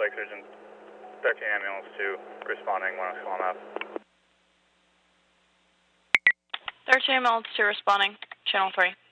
Lake Surgeon 13 ambulance 2 responding 1 kilometer. 13 ambulance 2 responding, channel 3.